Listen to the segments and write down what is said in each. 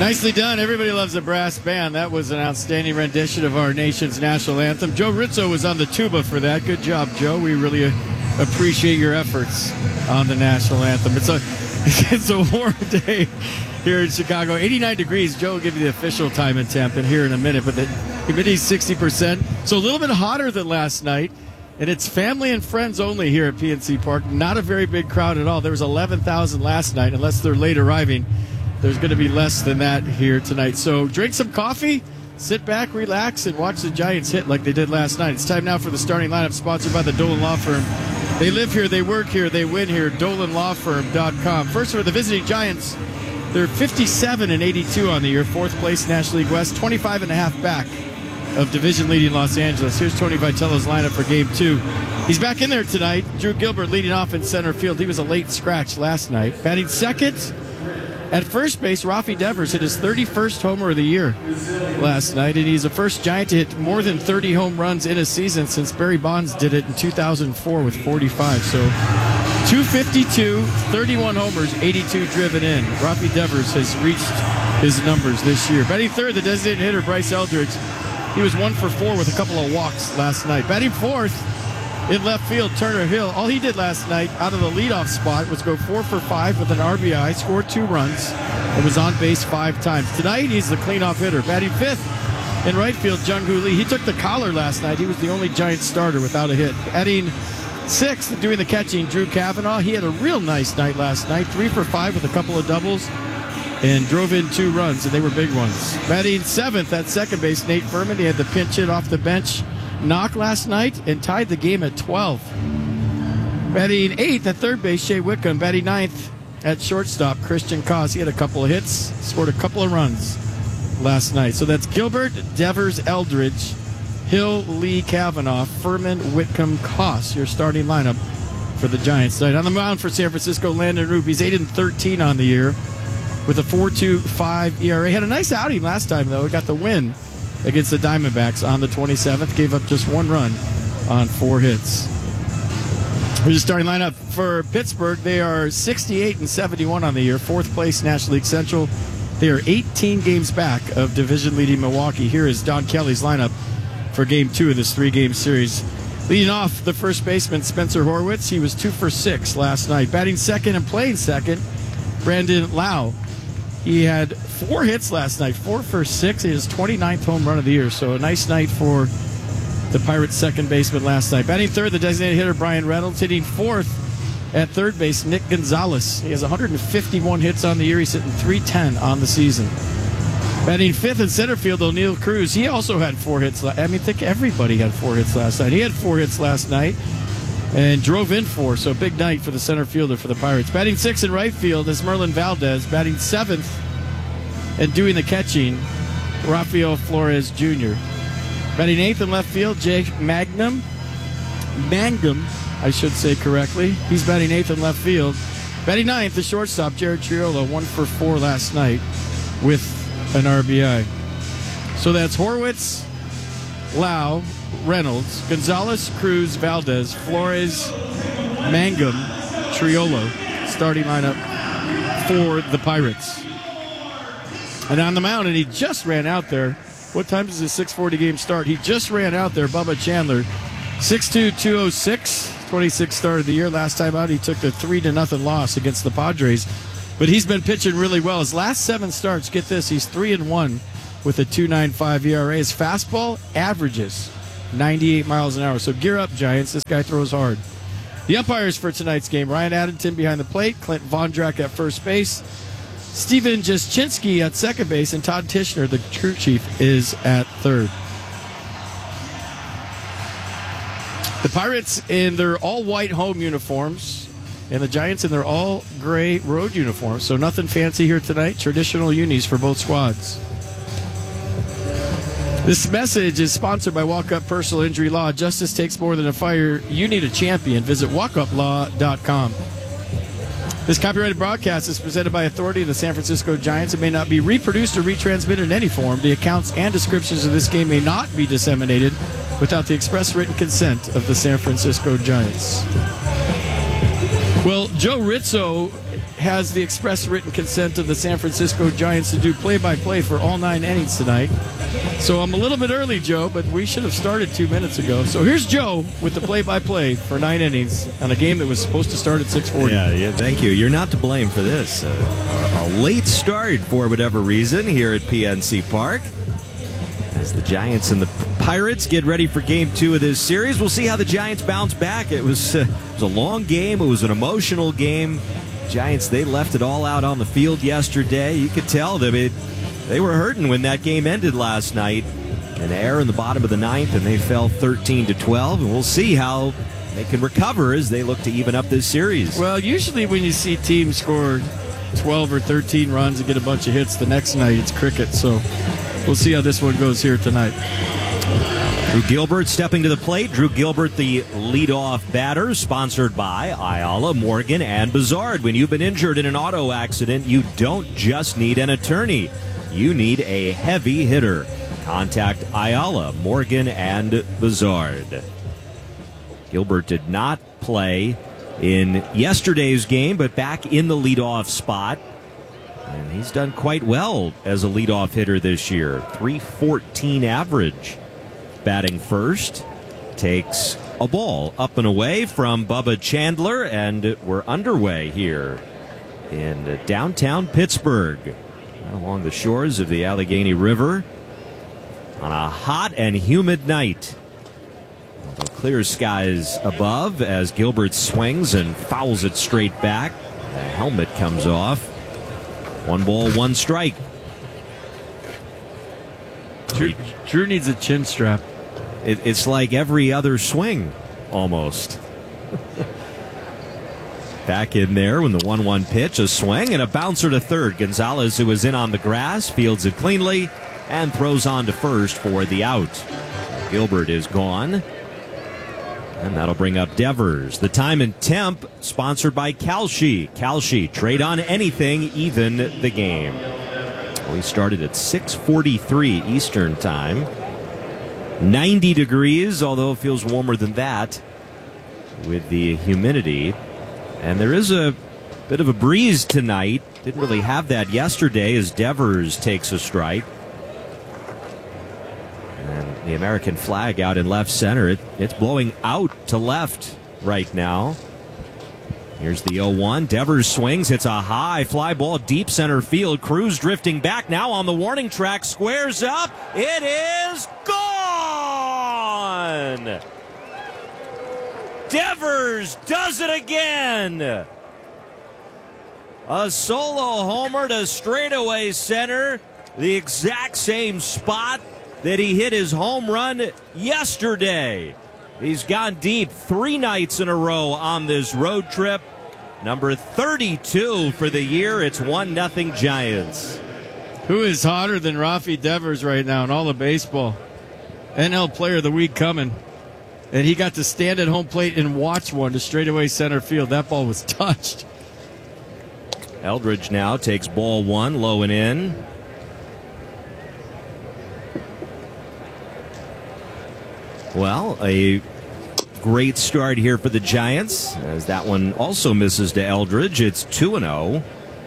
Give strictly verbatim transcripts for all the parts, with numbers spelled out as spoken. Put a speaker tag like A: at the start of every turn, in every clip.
A: Nicely done. Everybody loves a brass band. That was an outstanding rendition of our nation's national anthem. Joe Rizzo was on the tuba for that. Good job, Joe. We really uh, appreciate your efforts on the national anthem. It's a it's a warm day here in Chicago. eighty-nine degrees. Joe will give you the official time and temp in here in a minute, but the humidity's sixty percent. So a little bit hotter than last night. And it's family and friends only here at P N C Park. Not a very big crowd at all. There was eleven thousand last night. Unless they're late arriving, there's going to be less than that here tonight. So drink some coffee, sit back, relax, and watch the Giants hit like they did last night. It's time now for the starting lineup, sponsored by the Dolan Law Firm. They live here, they work here, they win here. Dolan Law Firm dot com. First for the visiting Giants, they're fifty-seven and eighty-two on the year. Fourth place National League West, twenty-five and a half back of division-leading Los Angeles. Here's Tony Vitello's lineup for Game two. He's back in there tonight. Drew Gilbert leading off in center field. He was a late scratch last night. Batting second at first base, Rafi Devers hit his thirty-first homer of the year last night, and he's the first Giant to hit more than thirty home runs in a season since Barry Bonds did it in two thousand four with forty-five. So two fifty-two, thirty-one homers, eighty-two driven in. Rafi Devers has reached his numbers this year. Batting third, the designated hitter, Bryce Eldridge. He was one for four with a couple of walks last night. Batting fourth in left field, Turner Hill. All he did last night out of the leadoff spot was go four for five with an R B I, scored two runs, and was on base five times. Tonight, he's the cleanoff hitter. Batting fifth in right field, Jung-Hoo Lee. He took the collar last night. He was the only Giant starter without a hit. Batting sixth, doing the catching, Drew Cavanaugh. He had a real nice night last night. Three for five with a couple of doubles, and drove in two runs, and they were big ones. Batting seventh at second base, Nate Furman. He had the pinch hit off the bench knock last night and tied the game at twelve. Batting eighth at third base, Shea Whitcomb. Batting ninth at shortstop, Christian Cause. He had a couple of hits, scored a couple of runs last night. So that's Gilbert, Devers, Eldridge, Hill, Lee, Cavanaugh, Furman, Whitcomb, Cause. Your starting lineup for the Giants tonight. On the mound for San Francisco, Landon Roop. He's eight and thirteen on the year with a four point two five E R A. Had a nice outing last time, though. He got the win against the Diamondbacks on the twenty-seventh. Gave up just one run on four hits. Here's the starting lineup for Pittsburgh. They are sixty-eight and seventy-one on the year. Fourth place National League Central. They are eighteen games back of division-leading Milwaukee. Here is Don Kelly's lineup for Game two of this three-game series. Leading off, the first baseman, Spencer Horwitz. He was two for six last night. Batting second and playing second, Brandon Lau. He had four hits last night, four for six. His twenty-ninth home run of the year. So a nice night for the Pirates' second baseman last night. Batting third, the designated hitter, Brian Reynolds. Hitting fourth at third base, Nick Gonzalez. He has one hundred fifty-one hits on the year. He's hitting three ten on the season. Batting fifth in center field, O'Neal Cruz. He also had four hits. I mean, I think everybody had four hits last night. He had four hits last night and drove in four, so big night for the center fielder for the Pirates. Batting sixth in right field is Merlin Valdez. Batting seventh and doing the catching, Rafael Flores Junior Batting eighth in left field, Jake Magnum. Mangum, I should say correctly. He's batting eighth in left field. Batting ninth, the shortstop, Jared Triolo, one for four last night with an R B I. So that's Horwitz, Lau, Reynolds, Gonzalez, Cruz, Valdez, Flores, Mangum, Triolo, starting lineup for the Pirates. And on the mound, and he just ran out there. What time does the six forty game start? He just ran out there, Bubba Chandler. six two, two oh six, twenty-sixth start of the year. Last time out, he took the three to nothing loss against the Padres. But he's been pitching really well. His last seven starts, get this, he's three and one with a two point nine five E R A. His fastball averages ninety-eight miles an hour. So gear up, Giants. This guy throws hard. The umpires for tonight's game, Ryan Addington behind the plate, Clint Vondrak at first base, Steven Jaschinsky at second base, and Todd Tishner, the crew chief, is at third. The Pirates in their all-white home uniforms, and the Giants in their all-gray road uniforms. So nothing fancy here tonight. Traditional unis for both squads. This message is sponsored by Walk Up Personal Injury Law. Justice takes more than a fire. You need a champion. Visit walk up law dot com. This copyrighted broadcast is presented by authority of the San Francisco Giants. It may not be reproduced or retransmitted in any form. The accounts and descriptions of this game may not be disseminated without the express written consent of the San Francisco Giants. Well, Joe Rizzo has the express written consent of the San Francisco Giants to do play-by-play for all nine innings tonight. So I'm a little bit early, Joe, but we should have started two minutes ago. So here's Joe with the play-by-play for nine innings on a game that was supposed to start at six forty.
B: Yeah, yeah, thank you. You're not to blame for this. Uh, a late start for whatever reason here at P N C Park. As the Giants and the Pirates get ready for game two of this series, we'll see how the Giants bounce back. It was, uh, it was a long game. It was an emotional game. Giants, they left it all out on the field yesterday. You could tell them it, they were hurting when that game ended last night. An error in the bottom of the ninth, and they fell thirteen to twelve. And we'll see how they can recover as they look to even up this series.
A: Well, usually when you see teams score twelve or thirteen runs and get a bunch of hits, the next night it's cricket. So we'll see how this one goes here tonight.
B: Drew Gilbert stepping to the plate. Drew Gilbert, the leadoff batter, sponsored by Ayala, Morgan, and Bizard. When you've been injured in an auto accident, you don't just need an attorney. You need a heavy hitter. Contact Ayala, Morgan, and Bizard. Gilbert did not play in yesterday's game, but back in the leadoff spot. And he's done quite well as a leadoff hitter this year. three fourteen average. Batting first, takes a ball up and away from Bubba Chandler, and we're underway here in downtown Pittsburgh, along the shores of the Allegheny River, on a hot and humid night. Although clear skies above as Gilbert swings and fouls it straight back. The helmet comes off. One ball, one strike.
A: Drew, Drew needs a chin strap.
B: It, it's like every other swing, almost. Back in there when the one one pitch, a swing and a bouncer to third. Gonzalez, who was in on the grass, fields it cleanly and throws on to first for the out. Gilbert is gone. And that'll bring up Devers. The time and temp sponsored by Kalshi. Kalshi, trade on anything, even the game. We started at six forty-three Eastern time. ninety degrees, although it feels warmer than that with the humidity. And there is a bit of a breeze tonight. Didn't really have that yesterday as Devers takes a strike. And the American flag out in left center. It, it's blowing out to left right now. Here's the oh one. Devers swings. Hits a high fly ball deep center field. Cruz drifting back now on the warning track. Squares up. It is gone. Devers does it again. A solo homer to straightaway center. The exact same spot that he hit his home run yesterday. He's gone deep three nights in a row on this road trip. Number thirty-two for the year. It's one nothing Giants.
A: Who is hotter than Rafi Devers right now in all of baseball? N L Player of the Week coming. And he got to stand at home plate and watch one to straightaway center field. That ball was touched.
B: Eldridge now takes ball one, low and in. Well, a great start here for the Giants, as that one also misses to Eldridge. It's two and oh.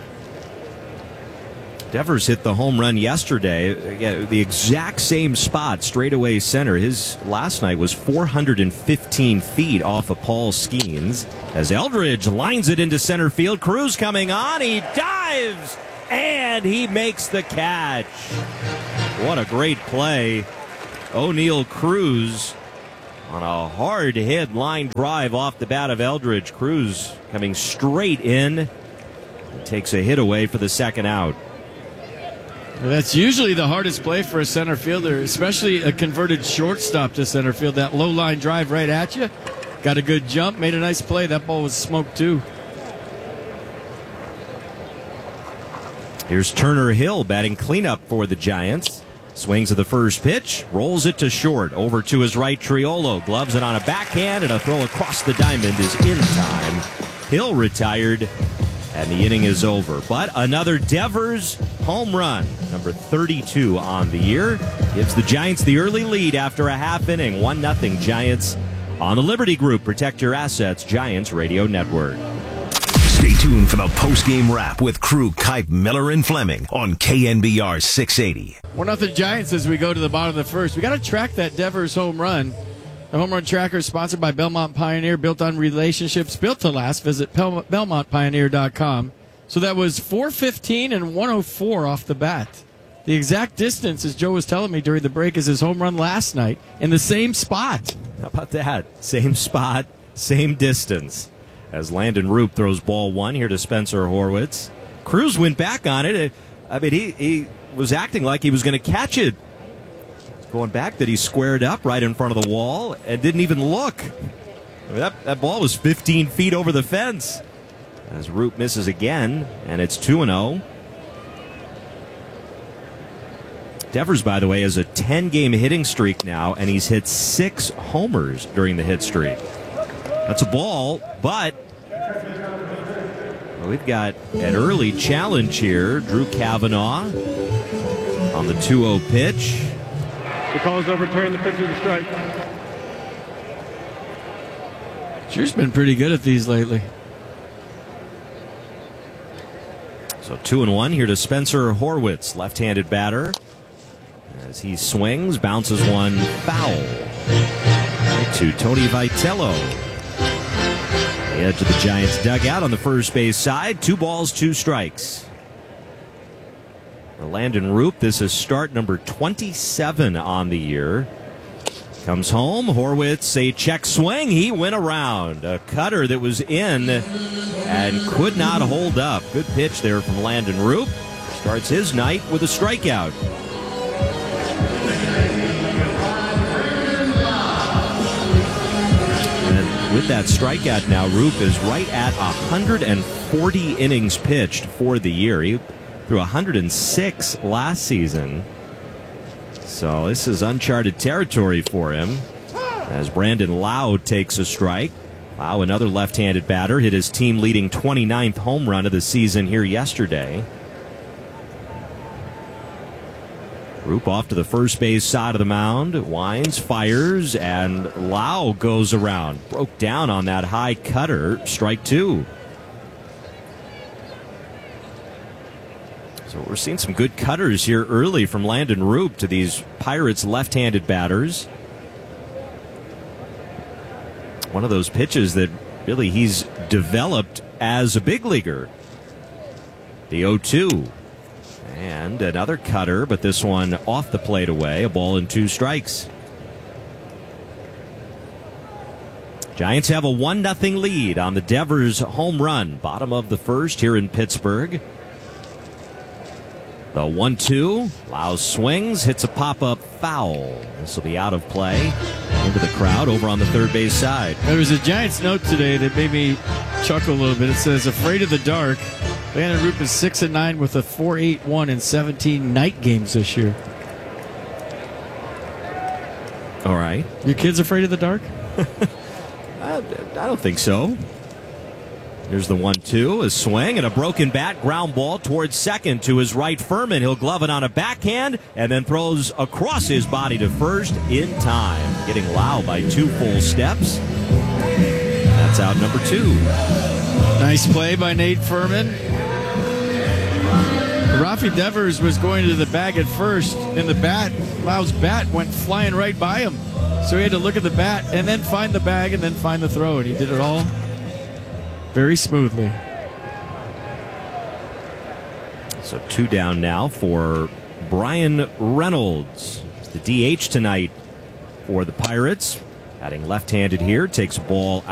B: Devers hit the home run yesterday, again, the exact same spot, straightaway center. His last night was four hundred fifteen feet off of Paul Skeens. As Eldridge lines it into center field, Cruz coming on, he dives, and he makes the catch. What a great play. O'Neal Cruz on a hard hit line drive off the bat of Eldridge. Cruz coming straight in, takes a hit away for the second out.
A: Well, that's usually the hardest play for a center fielder, especially a converted shortstop to center field. That low line drive right at you. Got a good jump, made a nice play. That ball was smoked too.
B: Here's Turner Hill batting cleanup for the Giants. Swings at the first pitch, rolls it to short. Over to his right, Triolo. Gloves it on a backhand, and a throw across the diamond is in time. Hill retired, and the inning is over. But another Devers home run, number thirty-two on the year, gives the Giants the early lead after a half inning. one nothing Giants on the Liberty Group. Protect your assets, Giants Radio Network.
C: Stay tuned for the post-game wrap with crew Kipe, Miller, and Fleming on K N B R six eighty.
A: one nothing Giants as we go to the bottom of the first. We got to track that Devers home run. The home run tracker is sponsored by Belmont Pioneer, built on relationships, built to last. Visit Pel- belmont pioneer dot com. So that was four fifteen and one oh four off the bat. The exact distance, as Joe was telling me during the break, is his home run last night in the same spot.
B: How about that? Same spot, same distance. As Landon Roop throws ball one here to Spencer Horwitz. Cruz went back on it. I mean, he, he was acting like he was going to catch it. Going back that he squared up right in front of the wall and didn't even look. I mean, that, that ball was fifteen feet over the fence. As Roop misses again, and it's two and oh. Devers, by the way, has a ten-game hitting streak now, and he's hit six homers during the hit streak. That's a ball, but we've got an early challenge here. Drew Kavanaugh on the two oh pitch.
D: The call is overturned. The pitch is a strike.
A: Sure's been pretty good at these lately.
B: So two and one here to Spencer Horwitz, left-handed batter. As he swings, bounces one foul. Right to Tony Vitello. Head to the Giants dugout on the first base side. Two balls, two strikes. For Landon Roop, this is start number twenty-seven on the year. Comes home, Horwitz, a check swing. He went around. A cutter that was in and could not hold up. Good pitch there from Landon Roop. Starts his night with a strikeout. With that strikeout now, Roop is right at one hundred forty innings pitched for the year. He threw one hundred six last season. So this is uncharted territory for him. As Brandon Lau takes a strike. Lau, another left-handed batter, hit his team-leading twenty-ninth home run of the season here yesterday. Roop off to the first base side of the mound. Winds, fires, and Lau goes around. Broke down on that high cutter. Strike two. So we're seeing some good cutters here early from Landon Roop to these Pirates left-handed batters. One of those pitches that really he's developed as a big leaguer. The oh two. And another cutter, but this one off the plate away. A ball and two strikes. Giants have a one nothing lead on the Devers home run. Bottom of the first here in Pittsburgh. The one two. Lau swings, hits a pop-up foul. This will be out of play. Into the crowd over on the third base side.
A: There was a Giants note today that made me chuckle a little bit. It says, afraid of the dark. Landon Roop is six and nine with a four eight one in seventeen night games this year.
B: All right.
A: Your kids afraid of the dark?
B: I, I don't think so. Here's the one two, a swing and a broken bat, ground ball towards second to his right. Furman. He'll glove it on a backhand and then throws across his body to first in time. Getting Lau by two full steps. That's out number two.
A: Nice play by Nate Furman. Rafi Devers was going to the bag at first, and the bat, Lau's bat, went flying right by him. So he had to look at the bat and then find the bag and then find the throw, and he did it all very smoothly.
B: So two down now for Brian Reynolds. The D H tonight for the Pirates. Batting left-handed here, takes a ball